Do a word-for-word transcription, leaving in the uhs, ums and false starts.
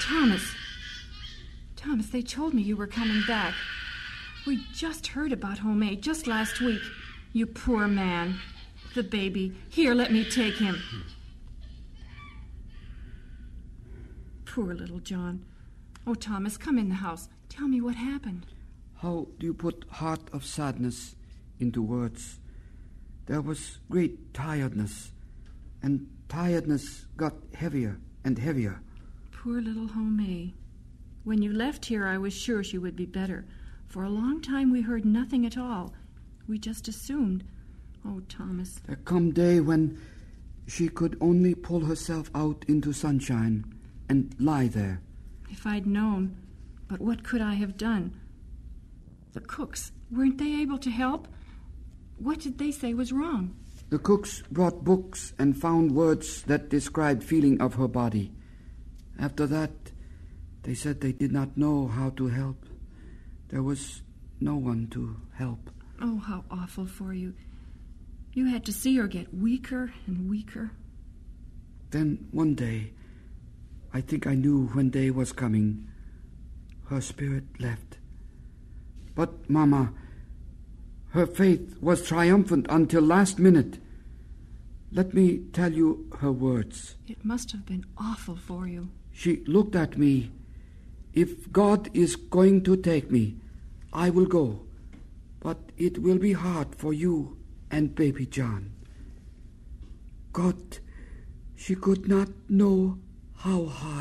Thomas. Thomas, they told me you were coming back. We just heard about Homemade just last week. You poor man. The baby. Here, let me take him. Poor little John. Oh, Thomas, come in the house. Tell me what happened. How do you put heart of sadness into words? There was great tiredness, and tiredness got heavier and heavier. Poor little Homemade. When you left here, I was sure she would be better. For a long time, we heard nothing at all. We just assumed. Oh, Thomas. There come day when she could only pull herself out into sunshine and lie there. If I'd known. But what could I have done? The cooks, weren't they able to help? What did they say was wrong? The cooks brought books and found words that described feeling of her body. After that, they said they did not know how to help. There was no one to help. Oh, how awful for you. You had to see her get weaker and weaker. Then one day, I think I knew when day was coming, her spirit left. But, Mama, her faith was triumphant until last minute. Let me tell you her words. It must have been awful for you. She looked at me. If God is going to take me, I will go. But it will be hard for you and baby John. God, she could not know how hard.